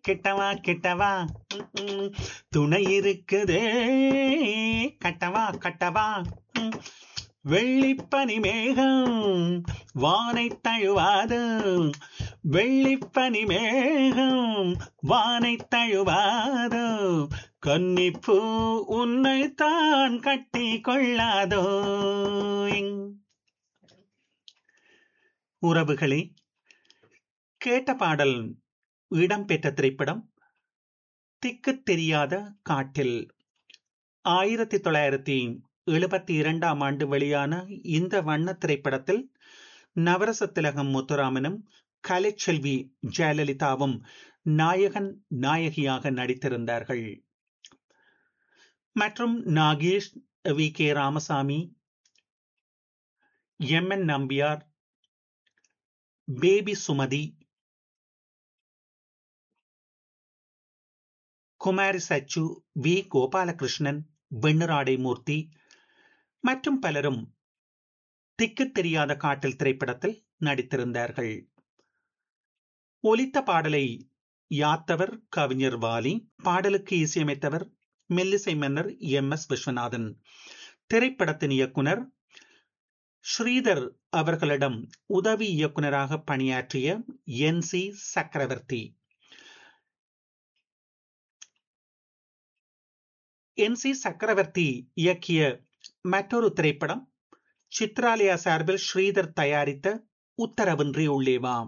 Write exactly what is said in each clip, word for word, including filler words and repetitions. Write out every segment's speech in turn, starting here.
கெட்டவா கெட்டவா ம், ம். துணை இருக்குதே கட்டவா கட்டவா ம். வெள்ளிப்பனி மேகம் வானை தழுவாது வெள்ளிப்பனி மேகம் வானை தழுவாது கன்னிப்பூ உன்னைத்தான் கட்டி கொள்ளாதோ. உறவுகளே, கேட்ட பாடல் இடம்பெற்ற திரைப்படம் திக்குத் தெரியாத காட்டில். ஆயிரத்தி தொள்ளாயிரத்தி எழுபத்தி இரண்டாம் ஆண்டு வெளியான இந்த வண்ண திரைப்படத்தில் நவரச திலகம் முத்துராமனும் கலைச்செல்வி ஜெயலலிதாவும் நாயகன் நாயகியாக நடித்திருந்தார்கள். மற்றும் Nagesh, V K Ramasamy, M N Nambiar, baby Sumathi, Kumari Sachu, we Gopalakrishnan, வெண்ணிராடை மூர்த்தி மற்றும் பலரும் திக்குத் தெரியாத காட்டில் திரைப்படத்தில் நடித்திருந்தார்கள். ஒலித்த பாடலை யாத்தவர் கவிஞர் வாலி, பாடலுக்கு இசையமைத்தவர் மெல்லிசை மன்னர் எம் எஸ் விஸ்வநாதன். திரைப்படத்தின் இயக்குனர் ஸ்ரீதர் அவர்களிடம் உதவி இயக்குனராக பணியாற்றிய என் சி சக்கரவர்த்தி. என் சி சக்கரவர்த்தி இயக்கிய மற்றொரு திரைப்படம் சித்ராலயா சார்பில் ஸ்ரீதர் தயாரித்த உத்தரவின்றி உள்ளே வா.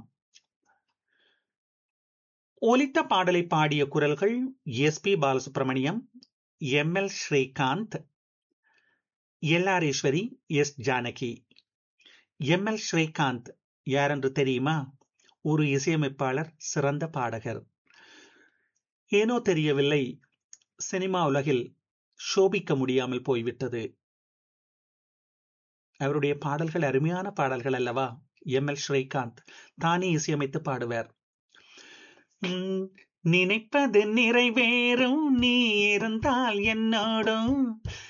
ஒலித்த பாடலை பாடிய குரல்கள் S B Balasubramaniam, M L Srikanth, L R Eswari, S Janaki. M L Srikanth யார் என்று தெரியுமா? ஒரு இசையமைப்பாளர், சிறந்த பாடகர். ஏனோ தெரியவில்லை, சினிமா உலகில் சோபிக்க முடியாமல் போய்விட்டது. அவருடைய பாடல்கள் அருமையான பாடல்கள் அல்லவா? எம் எல் ஸ்ரீகாந்த் தானே இசையமைத்து பாடுவார். உம், நினைப்பது நிறைவேறும் நீ இருந்தால் என்னோடும்